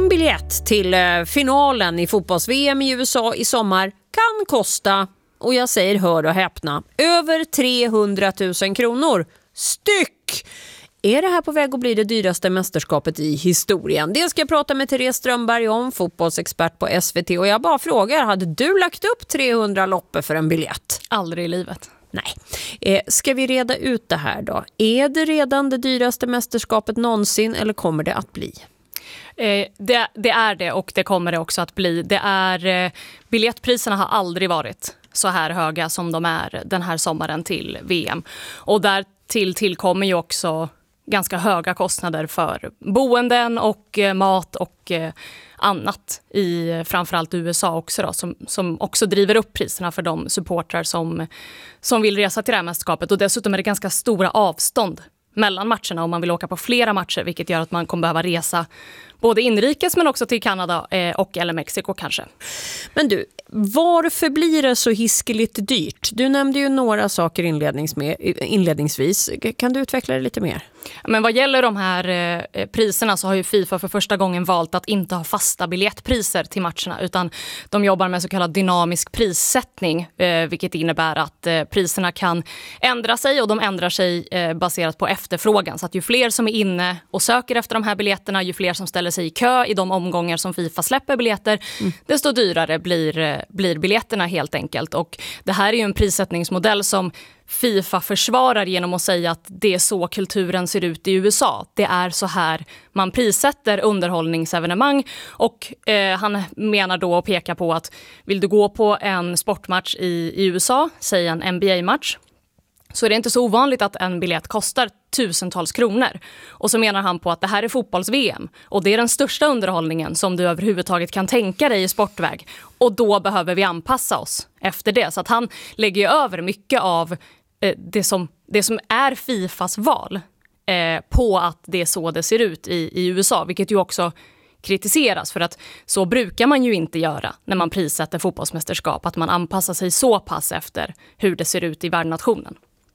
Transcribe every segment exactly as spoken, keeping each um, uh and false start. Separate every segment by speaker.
Speaker 1: biljett till finalen i fotbolls-V M i U S A i sommar kan kosta, och jag säger hör och häpna, över trehundratusen kronor styck. Är det här på väg att bli det dyraste mästerskapet i historien? Det ska jag prata med Therese Strömberg om, fotbollsexpert på S V T. Och jag bara frågar, hade du lagt upp trehundra loppor för en biljett?
Speaker 2: Aldrig i livet.
Speaker 1: Nej. Eh, ska vi reda ut det här då? Är det redan det dyraste mästerskapet någonsin, eller kommer det att bli?
Speaker 2: Eh, det, det är det, och det kommer det också att bli. Det är, eh, biljettpriserna har aldrig varit så här höga som de är den här sommaren till V M. Och där till tillkommer ju också ganska höga kostnader för boenden och eh, mat och eh, annat i framförallt U S A också då, som, som också driver upp priserna för de supportrar som, som vill resa till det här mästerskapet. Och dessutom är det ganska stora avstånd mellan matcherna om man vill åka på flera matcher, vilket gör att man kommer behöva resa både inrikes men också till Kanada eh, och eller Mexiko kanske.
Speaker 1: Men du, varför blir det så hiskeligt dyrt? Du nämnde ju några saker inledningsvis. Kan du utveckla det lite mer?
Speaker 2: Men vad gäller de här eh, priserna så har ju FIFA för första gången valt att inte ha fasta biljettpriser till matcherna, utan de jobbar med så kallad dynamisk prissättning, eh, vilket innebär att eh, priserna kan ändra sig, och de ändrar sig eh, baserat på efterfrågan. Så att ju fler som är inne och söker efter de här biljetterna, ju fler som ställer sig i kö i de omgångar som FIFA släpper biljetter, mm. desto dyrare blir, blir biljetterna helt enkelt. Och det här är ju en prissättningsmodell som FIFA försvarar genom att säga att det är så kulturen ser ut i U S A. Det är så här man prissätter underhållningsevenemang, och eh, han menar då och pekar på att vill du gå på en sportmatch i, i U S A, säg en N B A-match, så är det inte så ovanligt att en biljett kostar tusentals kronor. Och så menar han på att det här är fotbolls-V M, och det är den största underhållningen som du överhuvudtaget kan tänka dig i sportväg. Och då behöver vi anpassa oss efter det. Så att han lägger ju över mycket av eh, det, som, det som är FIFAs val eh, på att det är så det ser ut i, i U S A, vilket ju också kritiseras, för att så brukar man ju inte göra när man prissätter fotbollsmästerskap, att man anpassar sig så pass efter hur det ser ut i värdnationen.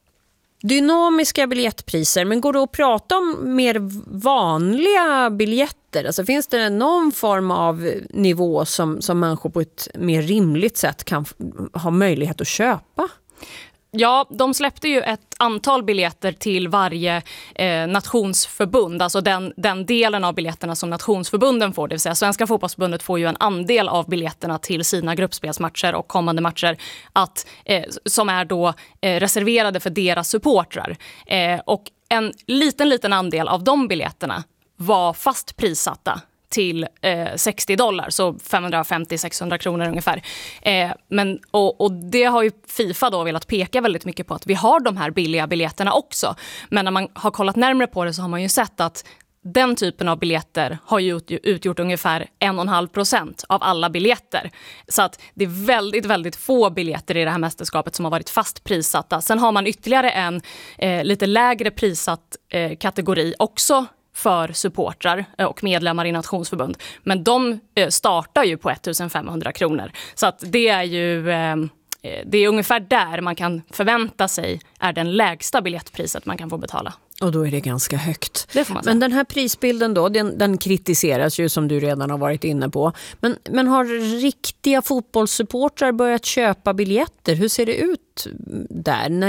Speaker 1: Dynamiska biljettpriser, men går det att prata om mer vanliga biljetter? Alltså finns det någon form av nivå som, som människor på ett mer rimligt sätt kan ha möjlighet att köpa?
Speaker 2: Ja, de släppte ju ett antal biljetter till varje eh, nationsförbund, alltså den, den delen av biljetterna som nationsförbunden får, det vill säga Svenska fotbollsförbundet får ju en andel av biljetterna till sina gruppspelsmatcher och kommande matcher att, eh, som är då eh, reserverade för deras supportrar. Eh, och en liten, liten andel av de biljetterna var fast prissatta till eh, sextio dollar, så femhundrafemtio till sexhundra kronor ungefär. Eh, men, och, och det har ju FIFA då velat peka väldigt mycket på, att vi har de här billiga biljetterna också. Men när man har kollat närmare på det så har man ju sett att den typen av biljetter har ju ut, utgjort ungefär en och en halv procent av alla biljetter. Så att det är väldigt, väldigt få biljetter i det här mästerskapet som har varit fast prissatta. Sen har man ytterligare en eh, lite lägre prissatt eh, kategori också för supportrar och medlemmar i nationsförbund. Men de startar ju på ettusenfemhundra kronor. Så att det är ju det är ungefär där man kan förvänta sig är den lägsta biljettpriset man kan få betala.
Speaker 1: Och då är det ganska högt.
Speaker 2: Det får man säga.
Speaker 1: Men den här prisbilden då, den, den kritiseras ju som du redan har varit inne på. Men, men har riktiga fotbollssupportrar börjat köpa biljetter? Hur ser det ut där? När